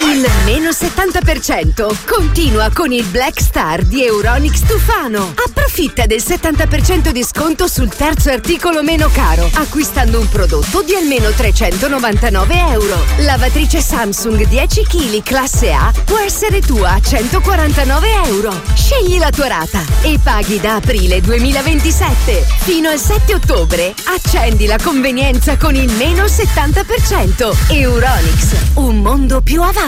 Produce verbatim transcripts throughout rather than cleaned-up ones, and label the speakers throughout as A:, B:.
A: Il meno settanta per cento continua con il Black Star di Euronics Tufano. Approfitta del settanta per cento di sconto sul terzo articolo meno caro, acquistando un prodotto di almeno trecentonovantanove euro. Lavatrice Samsung dieci chili classe A può essere tua a centoquarantanove euro. Scegli la tua rata e paghi da aprile duemilaventisette. Fino al sette ottobre accendi la convenienza con il meno settanta per cento. Euronics, un mondo più avanti.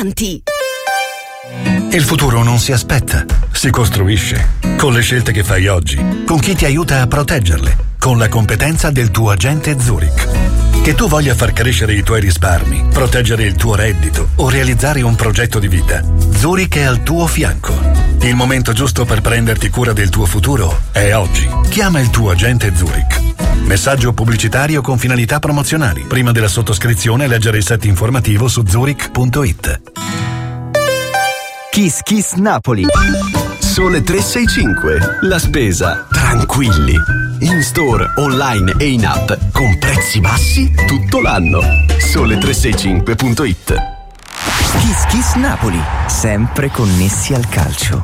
B: Il futuro non si aspetta, si costruisce. Con le scelte che fai oggi, con chi ti aiuta a proteggerle, con la competenza del tuo agente Zurich. Che tu voglia far crescere i tuoi risparmi, proteggere il tuo reddito o realizzare un progetto di vita, Zurich è al tuo fianco. Il momento giusto per prenderti cura del tuo futuro è oggi. Chiama il tuo agente Zurich. Messaggio pubblicitario con finalità promozionali. Prima della sottoscrizione leggere il set informativo su zurich punto it.
C: Kiss Kiss Napoli. Sole tre sei cinque. La spesa tranquilli. In store, online e in app con prezzi bassi tutto l'anno. Sole tre sei cinque punto it.
D: Kiss Kiss Napoli, sempre connessi al calcio.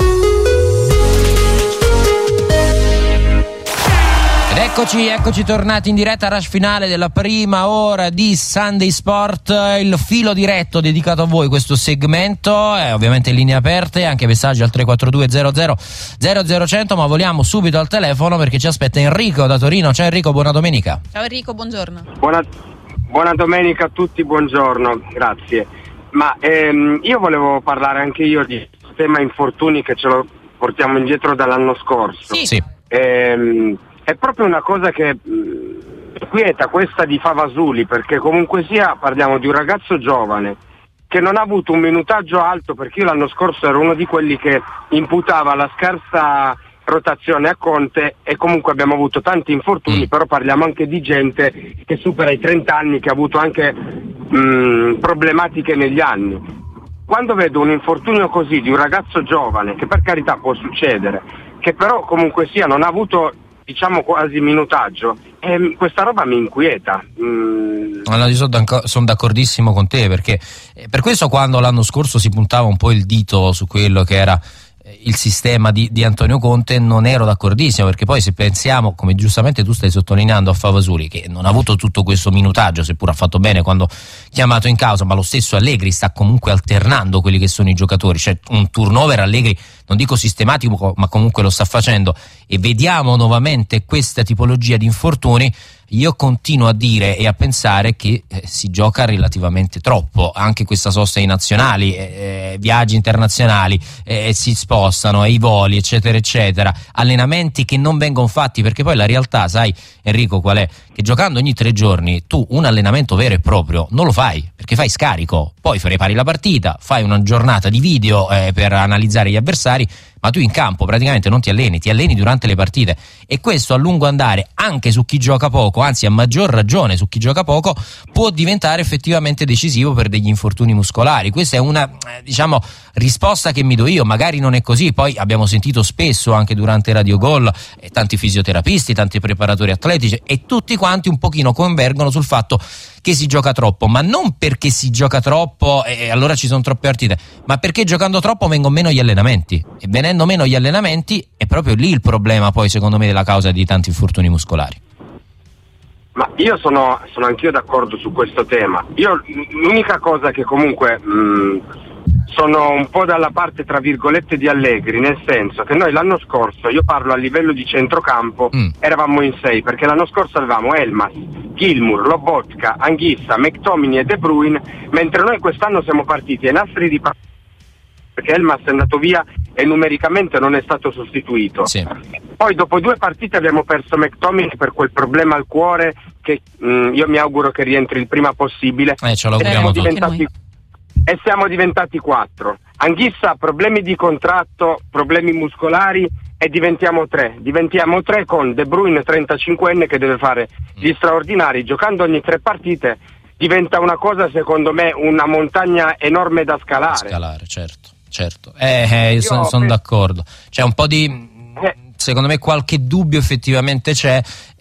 E: Ed eccoci, eccoci tornati in diretta, rush finale della prima ora di Sunday Sport, il filo diretto dedicato a voi, questo segmento è ovviamente in linee aperte, anche messaggi al tre quattro due zero zero zero zero cento, ma voliamo subito al telefono perché ci aspetta Enrico da Torino. Ciao Enrico, buona domenica.
F: Ciao Enrico, buongiorno.
G: Buona, buona domenica a tutti, buongiorno, grazie. Ma ehm, io volevo parlare anche io di tema infortuni che ce lo portiamo indietro dall'anno scorso.
F: Sì.
E: Sì.
G: Ehm, È proprio una cosa che mh, quieta questa di Favasuli, perché comunque sia parliamo di un ragazzo giovane che non ha avuto un minutaggio alto, perché io l'anno scorso ero uno di quelli che imputava la scarsa rotazione a Conte e comunque abbiamo avuto tanti infortuni, mm. però parliamo anche di gente che supera i trenta anni, che ha avuto anche mh, problematiche negli anni. Quando vedo un infortunio così di un ragazzo giovane, che per carità può succedere, che però comunque sia non ha avuto diciamo quasi minutaggio, e questa roba mi inquieta. Mm.
E: Allora, io sono son d'accordissimo con te, perché eh, per questo quando l'anno scorso si puntava un po' il dito su quello che era eh, il sistema di, di Antonio Conte, non ero d'accordissimo, perché poi se pensiamo, come giustamente tu stai sottolineando, a Favasuli, che non ha avuto tutto questo minutaggio, seppur ha fatto bene quando chiamato in causa, ma lo stesso Allegri sta comunque alternando quelli che sono i giocatori, cioè un turnover Allegri non dico sistematico, ma comunque lo sta facendo, e vediamo nuovamente questa tipologia di infortuni. Io continuo a dire e a pensare che eh, si gioca relativamente troppo, anche questa sosta ai nazionali, eh, viaggi internazionali, eh, si spostano, i voli eccetera eccetera, allenamenti che non vengono fatti, perché poi la realtà, sai Enrico qual è? Che giocando ogni tre giorni tu un allenamento vero e proprio non lo fai, perché fai scarico, poi prepari la partita, fai una giornata di video eh, per analizzare gli avversari, ma tu in campo praticamente non ti alleni, ti alleni durante le partite, e questo a lungo andare anche su chi gioca poco, anzi a maggior ragione su chi gioca poco, può diventare effettivamente decisivo per degli infortuni muscolari. Questa è una eh, diciamo risposta che mi do io, magari non è così, poi abbiamo sentito spesso anche durante Radio Gol eh, tanti fisioterapisti, tanti preparatori atletici, e tutti quanti un pochino convergono sul fatto che si gioca troppo, ma non perché si gioca troppo e allora ci sono troppe partite, ma perché giocando troppo vengono meno gli allenamenti, e venendo meno gli allenamenti è proprio lì il problema, poi secondo me, della causa di tanti infortuni muscolari.
G: Ma io sono, sono anch'io d'accordo su questo tema. Io l'unica cosa che comunque mh, sono un po' dalla parte tra virgolette di Allegri, nel senso che noi l'anno scorso, io parlo a livello di centrocampo, mm. eravamo in sei, perché l'anno scorso avevamo Elmas, Gilmour, Lobotka, Anghissa, McTominay e De Bruyne, mentre noi quest'anno siamo partiti ai nastri di partita, perché Elmas è andato via e numericamente non è stato sostituito.
E: Sì.
G: Poi dopo due partite abbiamo perso McTominay per quel problema al cuore che mh, io mi auguro che rientri il prima possibile.
E: Eh, ce lo auguriamo
G: tutti. E siamo diventati quattro. Anghissa ha problemi di contratto, problemi muscolari, e diventiamo tre. Diventiamo tre con De Bruyne trentacinquenne che deve fare gli straordinari. Giocando ogni tre partite diventa una cosa, secondo me, una montagna enorme da scalare.
E: Scalare, certo. Certo, eh, eh, io sono son d'accordo. C'è un po' di...
G: Eh,
E: secondo me qualche dubbio effettivamente c'è,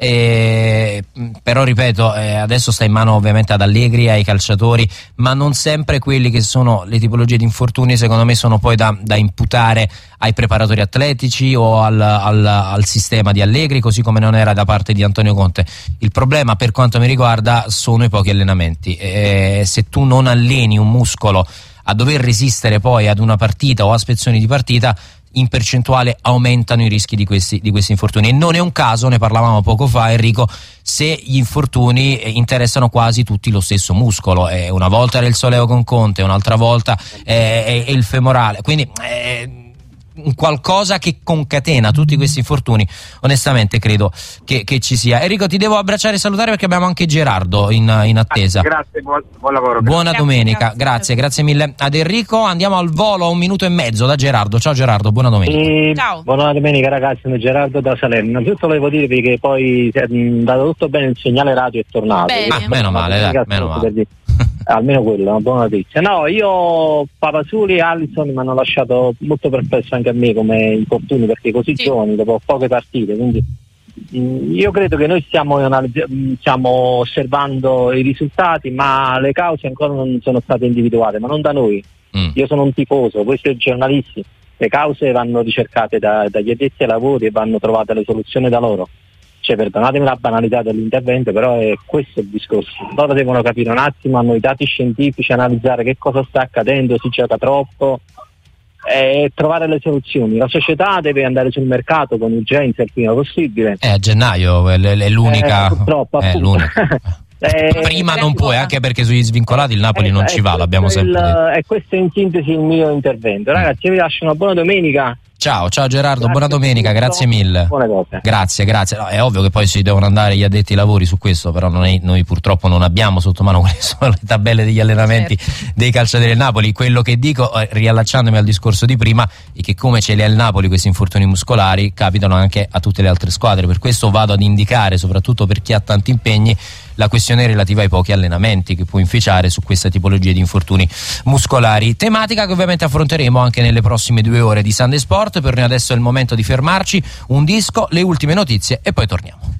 E: eh, però ripeto, eh, adesso sta in mano ovviamente ad Allegri, ai calciatori, ma non sempre quelli che sono le tipologie di infortuni secondo me sono poi da, da imputare ai preparatori atletici o al, al, al sistema di Allegri, così come non era da parte di Antonio Conte. Il problema per quanto mi riguarda sono i pochi allenamenti, eh, se tu non alleni un muscolo a dover resistere poi ad una partita o a spezzoni di partita, in percentuale aumentano i rischi di questi, di questi infortuni. E non è un caso, ne parlavamo poco fa Enrico, se gli infortuni interessano quasi tutti lo stesso muscolo, eh, una volta era il soleo con Conte, un'altra volta eh, è, è il femorale, quindi eh, un qualcosa che concatena tutti questi infortuni, onestamente credo che, che ci sia. Enrico, ti devo abbracciare e salutare perché abbiamo anche Gerardo in, in attesa.
G: Grazie, buon, buon lavoro.
E: Buona
G: grazie.
E: domenica,
F: grazie,
E: grazie, grazie mille ad Enrico. Andiamo al volo a un minuto e mezzo da Gerardo. Ciao Gerardo, buona domenica.
H: E
F: Ciao.
H: Buona domenica ragazzi, sono Gerardo da Salerno. Innanzitutto volevo dirvi che poi è andato tutto bene, il segnale radio è tornato.
F: Bene.
E: Ah, meno male, dai, meno male.
H: Almeno quello, una buona notizia. No, io Papasuli e Alisson mi hanno lasciato molto perplesso anche a me come infortuni, perché così
F: sì.
H: giovani, dopo poche partite, quindi mh, io credo che noi stiamo, analizz- stiamo osservando i risultati, ma le cause ancora non sono state individuate, ma non da noi. Mm. Io sono un tifoso, voi siete giornalisti, le cause vanno ricercate da, dagli addetti ai lavori e vanno trovate le soluzioni da loro. Cioè, perdonatemi la banalità dell'intervento, però è questo il discorso. Loro devono capire un attimo, hanno i dati scientifici, analizzare che cosa sta accadendo, si gioca troppo e trovare le soluzioni. La società deve andare sul mercato con urgenza il prima possibile.
E: Eh, a gennaio è, è l'unica.
H: Eh, purtroppo,
E: è l'unica. eh, Prima non puoi, anche perché sugli svincolati il Napoli eh, non ci va, l'abbiamo sempre detto.
H: E questo è in sintesi il mio intervento. Ragazzi, vi lascio una buona domenica.
E: Ciao, ciao Gerardo,
H: Grazie,
E: buona domenica, grazie mille.
H: Buone cose.
E: Grazie, grazie. No, è ovvio che poi si devono andare gli addetti ai lavori su questo, però non è, noi purtroppo non abbiamo sotto mano quelle sono le tabelle degli allenamenti certo. dei calciatori del Napoli. Quello che dico, eh, riallacciandomi al discorso di prima, è che come ce li ha il Napoli questi infortuni muscolari, capitano anche a tutte le altre squadre. Per questo vado ad indicare, soprattutto per chi ha tanti impegni, la questione relativa ai pochi allenamenti che può inficiare su questa tipologia di infortuni muscolari, tematica che ovviamente affronteremo anche nelle prossime due ore di Sunday Sport. Per noi adesso è il momento di fermarci, un disco, le ultime notizie e poi torniamo.